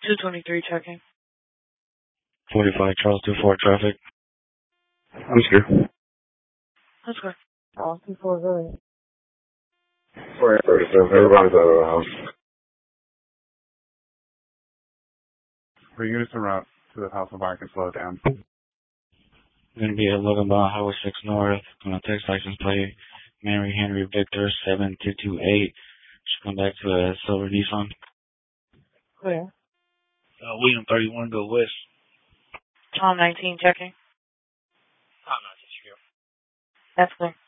223 checking. 45 Charles 24 traffic. I'm scared. That's good. Charles 24 good. 37, everybody's out of the house. 3 units en route to the house of I can slow down. Going to be at Logan Bond Highway 6 North. Going to text license plate Mary Henry Victor 7228. Should come back to a silver Nissan. Clear. William 31 go west. Tom 19 checking. Tom 19 secure. That's clear.